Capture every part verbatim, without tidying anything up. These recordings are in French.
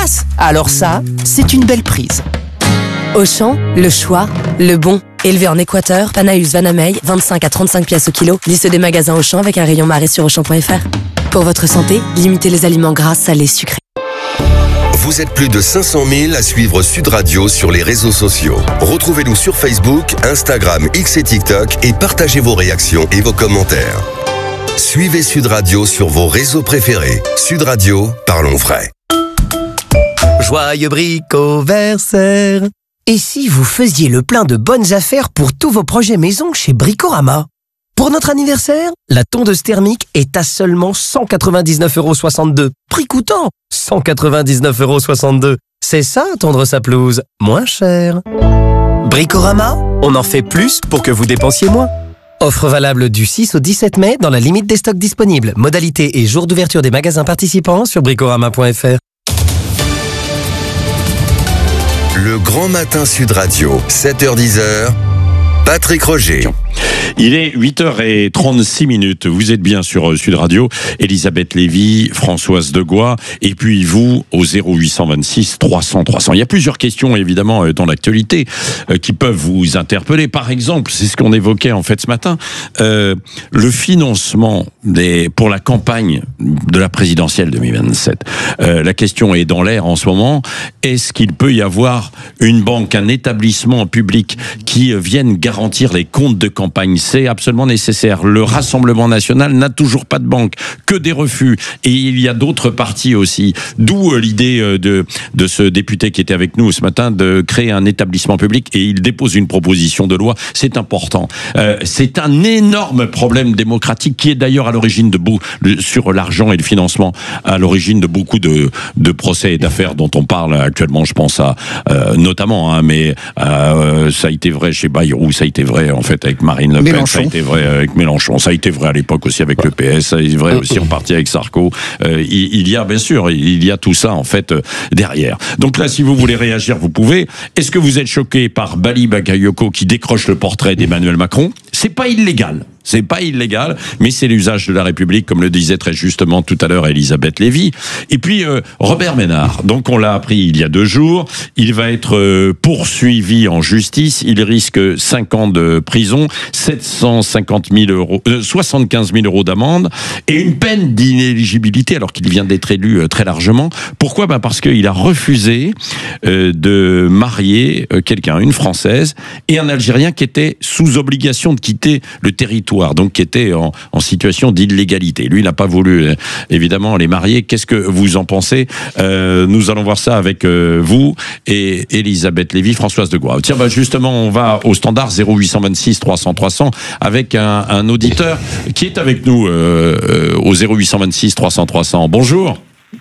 place. Alors ça, c'est une belle prise. Auchan, le choix, le bon. Élevé en Équateur, Panaeus Vanamey, vingt-cinq à trente-cinq pièces au kilo. Liste des magasins Auchan avec un rayon marée sur auchan point f r. Pour votre santé, limitez les aliments gras, salés, sucrés. Vous êtes plus de cinq cent mille à suivre Sud Radio sur les réseaux sociaux. Retrouvez-nous sur Facebook, Instagram, X et TikTok et partagez vos réactions et vos commentaires. Suivez Sud Radio sur vos réseaux préférés. Sud Radio, parlons vrai. Joyeux bricoversaire. Et si vous faisiez le plein de bonnes affaires pour tous vos projets maison chez Bricorama? Pour notre anniversaire, la tondeuse thermique est à seulement cent quatre-vingt-dix-neuf euros soixante-deux. Prix coûtant cent quatre-vingt-dix-neuf euros soixante-deux. C'est ça, tondre sa pelouse, moins cher. Bricorama, on en fait plus pour que vous dépensiez moins. Offre valable du six au dix-sept mai dans la limite des stocks disponibles. Modalité et jour d'ouverture des magasins participants sur bricorama point f r. Le Grand Matin Sud Radio, sept heures dix, Patrick Roger. Il est huit heures trente-six minutes. Vous êtes bien sur Sud Radio. Elisabeth Lévy, Françoise Degois, et puis vous au zéro huit cent vingt-six trois cents trois cents. Il y a plusieurs questions évidemment dans l'actualité euh, qui peuvent vous interpeller. Par exemple, c'est ce qu'on évoquait en fait ce matin, euh, le financement des pour la campagne de la présidentielle deux mille vingt-sept. Euh, la question est dans l'air en ce moment. Est-ce qu'il peut y avoir une banque, un établissement public qui vienne garantir les comptes de campagne? C'est absolument nécessaire. Le Rassemblement national n'a toujours pas de banque, que des refus. Et il y a d'autres partis aussi. D'où l'idée de, de ce député qui était avec nous ce matin de créer un établissement public, et il dépose une proposition de loi. C'est important. Euh, c'est un énorme problème démocratique qui est d'ailleurs à l'origine de beaucoup, sur l'argent et le financement, à l'origine de beaucoup de, de procès et d'affaires dont on parle actuellement. Je pense à, euh, notamment, hein, mais euh, ça a été vrai chez Bayrou, ça a été vrai en fait avec Marine Le Pen, Mélenchon. Ça a été vrai avec Mélenchon, ça a été vrai à l'époque aussi avec le P S, ça a été vrai aussi en partie avec Sarko. Euh, il, il y a bien sûr, il y a tout ça en fait euh, derrière. Donc là, si vous voulez réagir, vous pouvez. Est-ce que vous êtes choqué par Bali Bakayoko qui décroche le portrait d'Emmanuel Macron? C'est pas illégal. C'est pas illégal, mais c'est l'usage de la République, comme le disait très justement tout à l'heure Elisabeth Lévy. Et puis euh, Robert Ménard, donc on l'a appris il y a deux jours, il va être euh, poursuivi en justice, il risque cinq ans de prison, sept cent cinquante mille euros, euh, soixante-quinze mille euros d'amende et une peine d'inéligibilité alors qu'il vient d'être élu euh, très largement. Pourquoi? Ben parce qu'il a refusé euh, de marier euh, quelqu'un, une Française et un Algérien qui était sous obligation de quitter le territoire, donc qui était en, en situation d'illégalité. Lui, il n'a pas voulu, évidemment, les marier. Qu'est-ce que vous en pensez? euh, Nous allons voir ça avec euh, vous et Elisabeth Lévy, Françoise Degois. Tiens, bah justement, on va au standard zéro huit cent vingt-six trois cents trois cents avec un, un auditeur qui est avec nous euh, euh, au zéro huit cent vingt-six trois cents trois cents. Bonjour.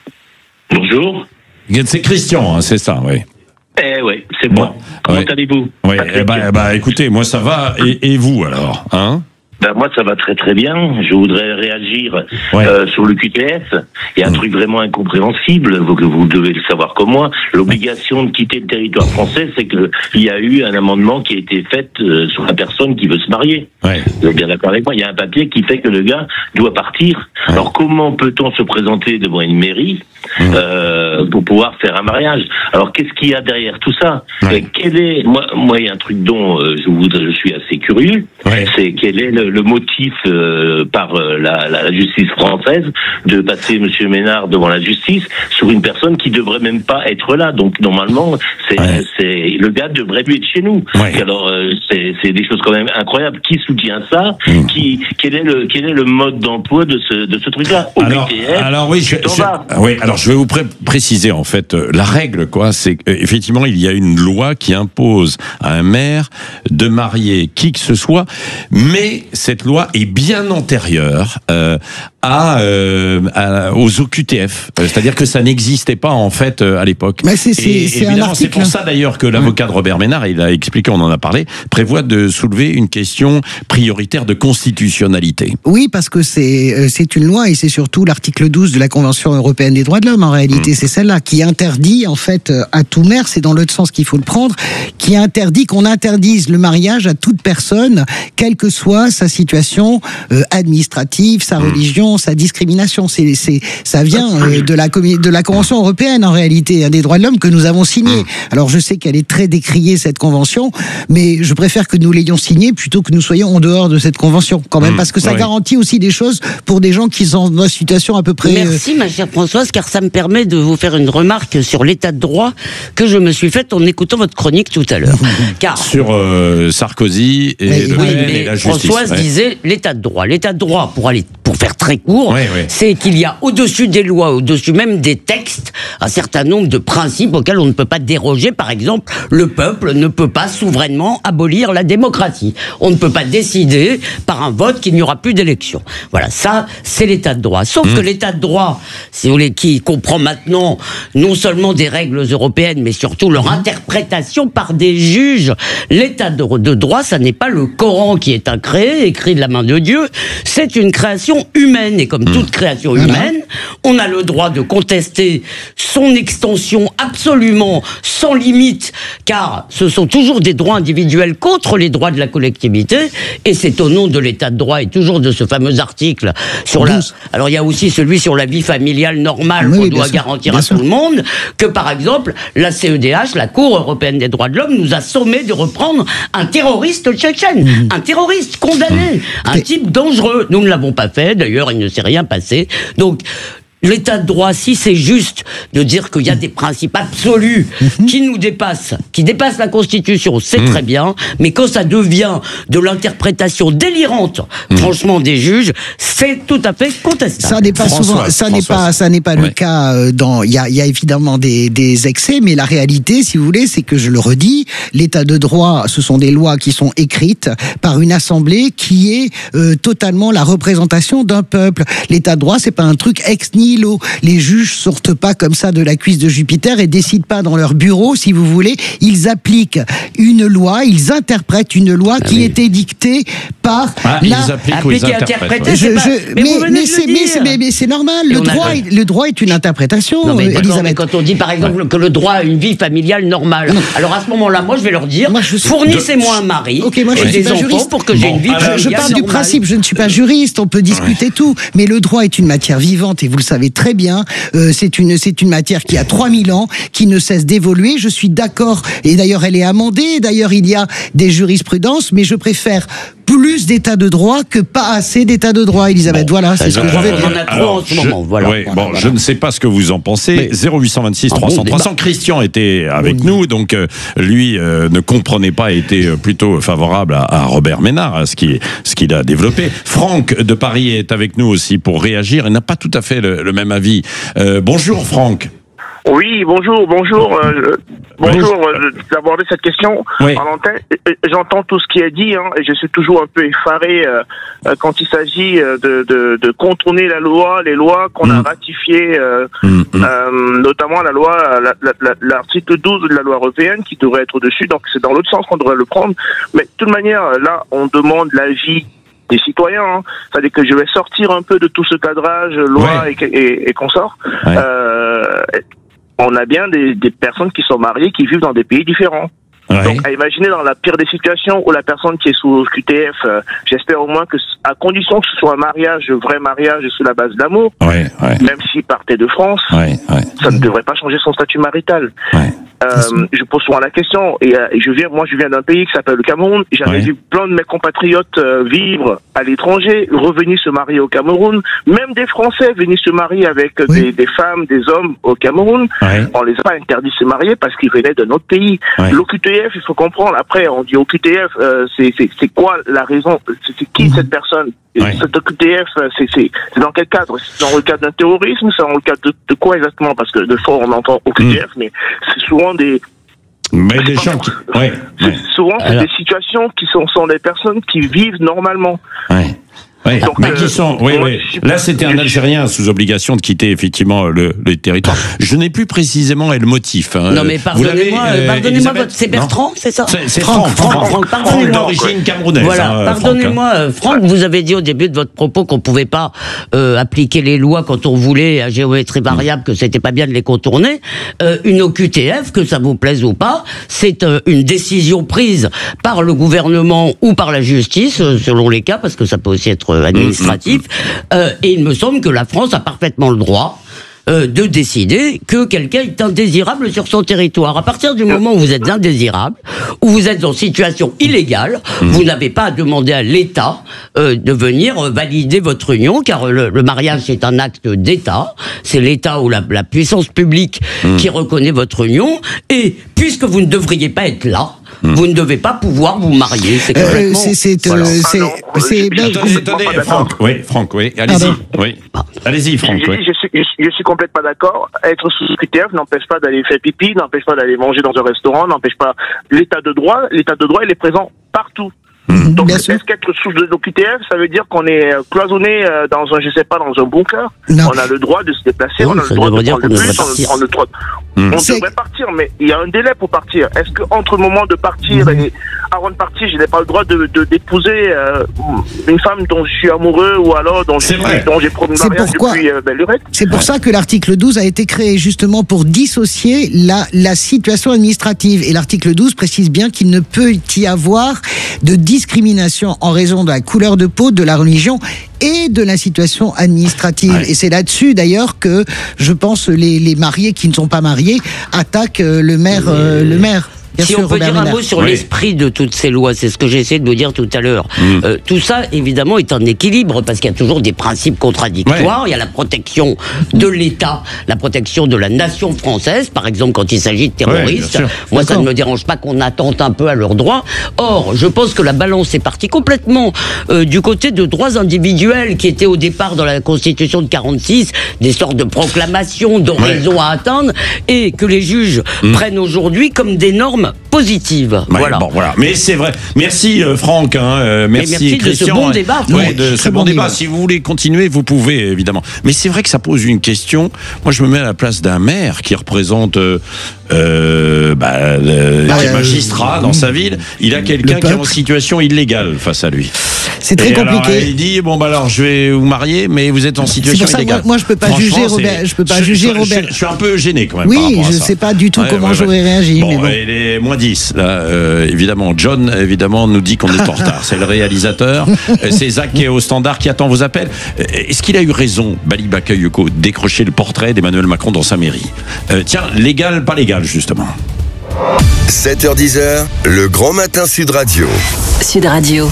Bonjour. C'est Christian, hein, c'est ça, oui. Eh oui, c'est moi. Bon, Comment ouais. allez-vous? Oui, eh bah, bah, écoutez, moi ça va, et, et vous alors, hein? Ben moi ça va très très bien. Je voudrais réagir ouais. euh, sur le Q T S. Il y a un mmh. truc vraiment incompréhensible, vous, que vous devez le savoir comme moi. L'obligation de quitter le territoire français, c'est que il y a eu un amendement qui a été fait euh, sur la personne qui veut se marier. Ouais. Vous êtes bien d'accord avec moi? Il y a un papier qui fait que le gars doit partir. Ouais. Alors comment peut-on se présenter devant une mairie mmh. euh, pour pouvoir faire un mariage? Alors qu'est-ce qu'il y a derrière tout ça? Ouais. Quel est moi moi il y a un truc dont euh, je voudrais, je suis assez curieux. Ouais. C'est quel est le le motif euh, par euh, la, la justice française de passer Monsieur Ménard devant la justice sur une personne qui devrait même pas être là. Donc normalement, c'est, ouais. c'est le gars devrait lui être chez nous. Ouais. Alors euh, c'est, c'est des choses quand même incroyables. Qui soutient ça? mmh. Qui quel est le quel est le mode d'emploi de ce de ce truc-là? Au alors, B T S, alors oui, je, je, oui, alors je vais vous pré- préciser en fait euh, la règle quoi. C'est euh, effectivement il y a une loi qui impose à un maire de marier qui que ce soit, mais cette loi est bien antérieure euh, à, euh, à, aux O Q T F. C'est-à-dire que ça n'existait pas, en fait, euh, à l'époque. Mais c'est, c'est, et, c'est, un article, c'est pour ça, d'ailleurs, que l'avocat de Robert Ménard, il a expliqué, on en a parlé, prévoit de soulever une question prioritaire de constitutionnalité. Oui, parce que c'est, c'est une loi, et c'est surtout l'article douze de la Convention européenne des droits de l'homme, en réalité. Mmh. C'est celle-là qui interdit, en fait, à tout maire, c'est dans l'autre sens qu'il faut le prendre, qui interdit qu'on interdise le mariage à toute personne, quelle que soit sa situation euh, administrative, sa mmh. religion, tolérance à discrimination. C'est, c'est, ça vient euh, de la de la Convention européenne en réalité, hein, des droits de l'homme que nous avons signée. Alors je sais qu'elle est très décriée cette convention, mais je préfère que nous l'ayons signée plutôt que nous soyons en dehors de cette convention quand même, parce que ça oui. garantit aussi des choses pour des gens qui sont dans une situation à peu près. Merci ma chère Françoise, car ça me permet de vous faire une remarque sur l'état de droit que je me suis faite en écoutant votre chronique tout à l'heure. Car sur euh, Sarkozy et, Mais, Le oui, Pen mais et la justice. Françoise ouais. disait l'état de droit. L'état de droit, pour aller, pour faire très court, Oui, oui. c'est qu'il y a au-dessus des lois, au-dessus même des textes, un certain nombre de principes auxquels on ne peut pas déroger. Par exemple, le peuple ne peut pas souverainement abolir la démocratie. On ne peut pas décider par un vote qu'il n'y aura plus d'élection. Voilà, ça, c'est l'état de droit. Sauf mmh. que l'état de droit, si vous voulez, qui comprend maintenant non seulement des règles européennes, mais surtout leur interprétation par des juges. L'état de, de droit, ça n'est pas le Coran qui est incréé, écrit de la main de Dieu, c'est une création humaine. Et comme mmh. toute création humaine, on a le droit de contester son extension absolument sans limite, car ce sont toujours des droits individuels contre les droits de la collectivité, et c'est au nom de l'état de droit et toujours de ce fameux article sur la... Alors il y a aussi celui sur la vie familiale normale oui, qu'on doit sûr, garantir à sûr. tout le monde, que par exemple, la C E D H, la Cour européenne des droits de l'homme, nous a sommé de reprendre un terroriste tchétchène, mmh. un terroriste condamné, mmh. un type dangereux. Nous ne l'avons pas fait, d'ailleurs il ne s'est rien passé. Donc, l'état de droit, si c'est juste de dire qu'il y a des principes absolus mmh. qui nous dépassent, qui dépassent la Constitution, c'est mmh. très bien, mais quand ça devient de l'interprétation délirante, mmh. franchement, des juges, c'est tout à fait contestable. Ça n'est pas souvent, ça n'est pas, ça n'est pas ouais. le cas dans, il y a, il y a évidemment des, des excès, mais la réalité, si vous voulez, c'est que je le redis, l'état de droit, ce sont des lois qui sont écrites par une assemblée qui est euh, totalement la représentation d'un peuple. L'état de droit, c'est pas un truc ex nihilo. Les juges sortent pas comme ça de la cuisse de Jupiter et décident pas dans leur bureau, si vous voulez. Ils appliquent une loi, ils interprètent une loi ah qui oui. était dictée par ah, la... Ils appliquent ou ils interprètent. Je, je, mais, mais, mais, c'est, mais, c'est, mais, mais c'est normal, le droit, est, le droit est une interprétation, non, mais, Elisabeth. Mais quand on dit par exemple ouais. que le droit a une vie familiale normale, non. alors à ce moment-là, moi je vais leur dire, moi, je suis... fournissez-moi un mari okay, moi, et et des enfants juriste. pour que j'ai bon, une vie familiale Je parle normale. du principe, je ne suis pas juriste, on peut discuter ouais. tout, mais le droit est une matière vivante et vous le savez très bien, euh, c'est une c'est une matière qui a trois mille ans, qui ne cesse d'évoluer. Je suis d'accord, et d'ailleurs elle est amendée, d'ailleurs il y a des jurisprudences, mais je préfère plus d'état de droit que pas assez d'état de droit, Elisabeth. Bon, voilà, c'est ce que je vais dire. On en a trop en ce moment. Voilà. Ouais, voilà, bon, voilà. je ne sais pas ce que vous en pensez. Mais, zéro huit cent vingt-six trois cents trois cents. Christian était avec oui. nous, donc euh, lui euh, ne comprenait pas, était plutôt favorable à, à Robert Ménard, à ce qu'il ce qu'il a développé. Franck de Paris est avec nous aussi pour réagir. Il n'a pas tout à fait le, le même avis. Euh, bonjour Franck. Oui, bonjour, bonjour, euh, bonjour euh, d'aborder cette question oui. en antenne. J'entends tout ce qui est dit, hein, et je suis toujours un peu effaré euh, quand il s'agit de, de, de contourner la loi, les lois qu'on mmh. a ratifiées, euh, mmh. euh, notamment la loi, la, la, la, l'article douze de la loi européenne qui devrait être au-dessus, donc c'est dans l'autre sens qu'on devrait le prendre. Mais de toute manière, là, on demande l'avis des citoyens, hein. C'est-à-dire que je vais sortir un peu de tout ce cadrage, loi ouais. et, et, et consorts. Ouais. Euh, on a bien des, des personnes qui sont mariées, qui vivent dans des pays différents. Ouais. Donc, à imaginer dans la pire des situations où la personne qui est sous Q T F, euh, j'espère au moins que, à condition que ce soit un mariage, un vrai mariage sous la base d'amour, ouais, ouais. même s'il partait de France, ouais, ouais. ça ne devrait pas changer son statut marital. Ouais. Euh, je pose souvent la question, et, euh, et je viens, moi je viens d'un pays qui s'appelle le Cameroun, j'avais ouais. vu plein de mes compatriotes euh, vivre à l'étranger, revenir se marier au Cameroun, même des Français venir se marier avec oui. des, des femmes, des hommes au Cameroun, ouais. on les a pas interdit de se marier parce qu'ils venaient d'un autre pays. Ouais. L'O Q T F, il faut comprendre, après on dit au Q T F, euh, c'est, c'est, c'est quoi la raison, c'est, c'est qui mmh. cette personne? Ouais. Cette O Q T F, c'est, c'est, c'est dans quel cadre? C'est dans le cadre d'un terrorisme? C'est dans le cadre de, de quoi exactement? Parce que de fois on entend O Q T F, mmh. mais c'est souvent des... Mais des gens qui... ouais, c'est, ouais. Souvent, c'est Alors... des situations qui sont, sont des personnes qui vivent normalement. Ouais. Oui, donc, mais euh, qui sont, oui, oui. Là, c'était un Algérien sous obligation de quitter effectivement le, le territoire. Je n'ai plus précisément le motif. Hein. Non, mais pardonnez-moi, euh, pardonnez-moi votre... c'est Bertrand, c'est ça? C'est, c'est Franck, Franck, Franck, Franck, Franck, Franck d'origine camerounaise. Voilà, hein, pardonnez-moi, Franck, hein. Franck, vous avez dit au début de votre propos qu'on pouvait pas euh, appliquer les lois quand on voulait à géométrie variable, que c'était pas bien de les contourner. Euh, une O Q T F, que ça vous plaise ou pas, c'est euh, une décision prise par le gouvernement ou par la justice, selon les cas, parce que ça peut aussi être euh, administratif. Mmh. Euh, et il me semble que la France a parfaitement le droit Euh, de décider que quelqu'un est indésirable sur son territoire. À partir du moment où vous êtes indésirable, où vous êtes en situation illégale, mmh. vous n'avez pas à demander à l'État euh, de venir valider votre union, car le, le mariage c'est un acte d'État, c'est l'État ou la, la puissance publique mmh. qui reconnaît votre union, et puisque vous ne devriez pas être là, Mmh. vous ne devez pas pouvoir vous marier. C'est complètement... Euh, c'est... Voilà. Euh, c'est... Ah c'est... Attendez, attendez, Franck, oui, Franck, oui, allez-y. Oui. Allez-y, Franck. Je, oui. je, suis, je, suis, je suis complètement d'accord. Être sous Q T F n'empêche pas d'aller faire pipi, n'empêche pas d'aller manger dans un restaurant, n'empêche pas l'état de droit. L'état de droit, il est présent partout. Mmh, Donc, est-ce qu'être sous de Q T F, ça veut dire qu'on est cloisonné dans un, je sais pas, dans un bunker? Non. On a le droit de se déplacer, oui, on a le droit de prendre le bus, on a le droit. Mmh. On C'est... devrait partir, mais il y a un délai pour partir. Est-ce que entre le moment de partir mmh. et avant de partir, je n'ai pas le droit de, de d'épouser euh, une femme dont je suis amoureux ou alors dont, je, dont j'ai promis le mariage depuis euh, belle lurette? C'est pour ça que l'article douze a été créé justement pour dissocier la, la situation administrative. Et l'article douze précise bien qu'il ne peut y avoir de discrimination en raison de la couleur de peau, de la religion et de la situation administrative. Ouais. Et c'est là-dessus, d'ailleurs, que je pense les, les mariés qui ne sont pas mariés attaquent le maire. Euh, le maire. Bien si sûr, on peut Robert dire Ménard. un mot sur oui. l'esprit de toutes ces lois, c'est ce que j'ai essayé de vous dire tout à l'heure. Mmh. Euh, tout ça, évidemment, est en équilibre parce qu'il y a toujours des principes contradictoires. Ouais. Il y a la protection de l'État, la protection de la nation française, par exemple quand il s'agit de terroristes. Ouais, moi, ça ne me dérange pas qu'on attente un peu à leurs droits. Or, je pense que la balance est partie complètement euh, du côté de droits individuels qui étaient au départ dans la Constitution de quarante-six, des sortes de proclamations d'horizons ouais. à atteindre, et que les juges mmh. prennent aujourd'hui comme des normes positive. Ouais, voilà. Bon, voilà. Mais c'est vrai. Merci euh, Franck. Hein, euh, merci, merci Christian. de ce bon débat. Ouais, de ce bon, bon débat. débat. Si vous voulez continuer, vous pouvez évidemment. Mais c'est vrai que ça pose une question. Moi, je me mets à la place d'un maire qui représente euh, euh, bah, le, bah, les magistrats euh, dans sa ville. Il a quelqu'un qui est en situation illégale face à lui. C'est très Et compliqué. Alors, il dit bon bah alors je vais vous marier, mais vous êtes en situation c'est pour ça, illégale. Moi, moi, je peux pas juger Robert. Je peux pas je, juger je, Robert. Je, je suis un peu gêné quand même. Oui, je ne sais pas du tout ouais, comment ouais, j'aurais ouais. réagi. Bon, mais bon. Il est moins dix. Là, euh, évidemment, John évidemment nous dit qu'on est en retard. C'est le réalisateur. C'est Zach qui est au standard qui attend vos appels. Est-ce qu'il a eu raison, Bali Bakayoko, décrocher le portrait d'Emmanuel Macron dans sa mairie? euh, Tiens, légal, pas légal justement. sept heures dix, le grand matin Sud Radio. Sud Radio.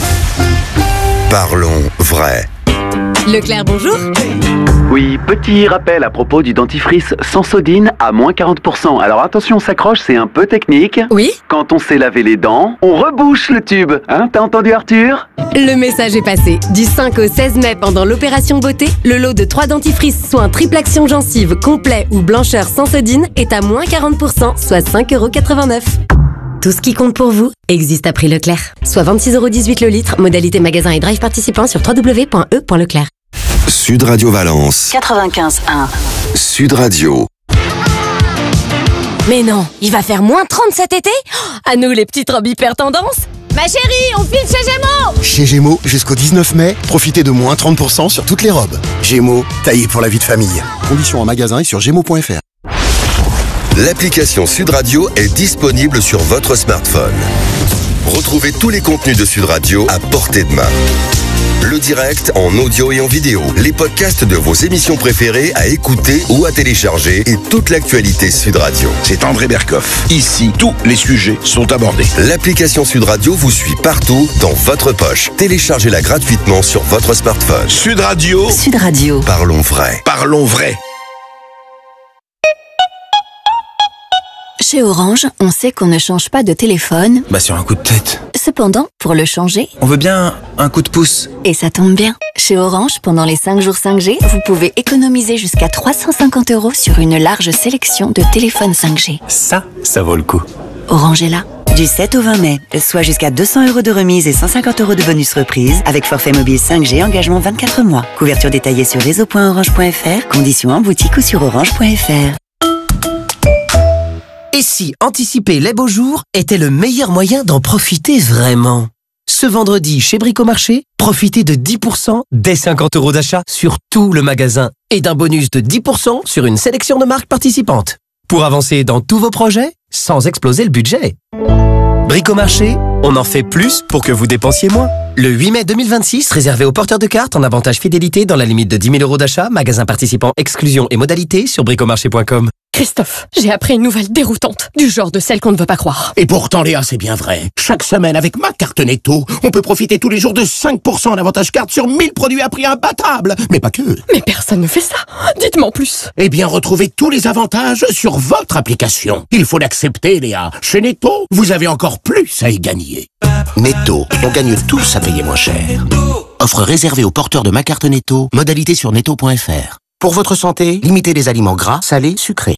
Parlons vrai. Leclerc, bonjour. Oui, petit rappel à propos du dentifrice Sensodine à moins quarante pour cent. Alors attention, on s'accroche, c'est un peu technique. Oui. Quand on sait laver les dents, on rebouche le tube. Hein, t'as entendu Arthur? Le message est passé. Du cinq au seize mai, pendant l'opération beauté, le lot de trois dentifrices soins triple action gencive, complet ou blancheur Sensodine est à moins quarante pour cent, soit cinq euros quatre-vingt-neuf. Tout ce qui compte pour vous existe à prix Leclerc. Soit vingt-six euros dix-huit le litre, modalité magasin et drive participant sur w w w point e point leclerc. Sud Radio Valence. quatre-vingt-quinze un. Sud Radio. Mais non, il va faire moins trente cet été? À nous les petites robes hyper tendance. Ma chérie, on file chez Gémeaux! Chez Gémeaux, jusqu'au dix-neuf mai, profitez de moins trente pour cent sur toutes les robes. Gémeaux, taillé pour la vie de famille. Conditions en magasin et sur gémeaux point f r. L'application Sud Radio est disponible sur votre smartphone. Retrouvez tous les contenus de Sud Radio à portée de main. Le direct en audio et en vidéo, les podcasts de vos émissions préférées à écouter ou à télécharger et toute l'actualité Sud Radio. C'est André Berkoff. Ici, tous les sujets sont abordés. L'application Sud Radio vous suit partout dans votre poche. Téléchargez-la gratuitement sur votre smartphone. Sud Radio. Sud Radio. Parlons vrai. Parlons vrai. Chez Orange, on sait qu'on ne change pas de téléphone. Bah sur un coup de tête. Cependant, pour le changer, on veut bien un coup de pouce. Et ça tombe bien. Chez Orange, pendant les cinq jours cinq G, vous pouvez économiser jusqu'à trois cent cinquante euros sur une large sélection de téléphones cinq G. Ça, ça vaut le coup. Orange est là. Du sept au vingt mai, soit jusqu'à deux cents euros de remise et cent cinquante euros de bonus reprise avec forfait mobile cinq G, engagement vingt-quatre mois. Couverture détaillée sur réseau point orange point f r, conditions en boutique ou sur orange point f r. Et si anticiper les beaux jours était le meilleur moyen d'en profiter vraiment? Ce vendredi, chez Bricomarché, profitez de dix pour cent dès cinquante euros d'achat sur tout le magasin et d'un bonus de dix pour cent sur une sélection de marques participantes. Pour avancer dans tous vos projets, sans exploser le budget. Bricomarché, on en fait plus pour que vous dépensiez moins. Le huit mai deux mille vingt-six, réservé aux porteurs de cartes en avantage fidélité dans la limite de dix mille euros d'achat, magasin participant, exclusion et modalités sur bricomarché point com. Christophe, j'ai appris une nouvelle déroutante, du genre de celle qu'on ne veut pas croire. Et pourtant, Léa, c'est bien vrai. Chaque semaine, avec ma carte Netto, on peut profiter tous les jours de cinq pour cent en avantage carte sur mille produits à prix imbattable. Mais pas que. Mais personne ne fait ça. Dites-moi en plus. Eh bien, retrouvez tous les avantages sur votre application. Il faut l'accepter, Léa. Chez Netto, vous avez encore plus à y gagner. Netto, on gagne tous à payer moins cher. Offre réservée aux porteurs de ma carte Netto, modalité sur netto point f r. Pour votre santé, limitez les aliments gras, salés, sucrés.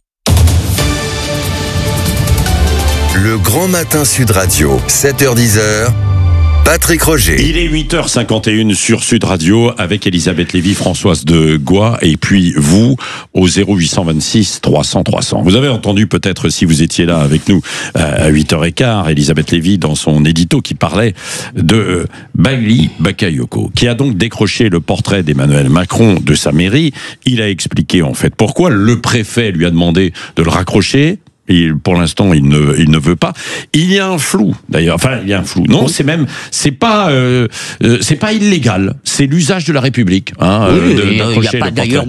Le Grand Matin Sud Radio, sept heures dix, Patrick Roger. Il est huit heures cinquante et une sur Sud Radio avec Elisabeth Lévy, Françoise de Gois et puis vous au zéro huit cent vingt-six trois cents trois cents. Vous avez entendu peut-être si vous étiez là avec nous à huit heures quinze, Elisabeth Lévy dans son édito qui parlait de Bailly Bakayoko, qui a donc décroché le portrait d'Emmanuel Macron de sa mairie. Il a expliqué en fait pourquoi le préfet lui a demandé de le raccrocher. Et pour l'instant, il ne, il ne veut pas. Il y a un flou, d'ailleurs. Enfin, il y a un flou. Non, c'est même, c'est pas, euh, euh, c'est pas illégal. C'est l'usage de la République. Hein, oui, de, il n'y a pas d'ailleurs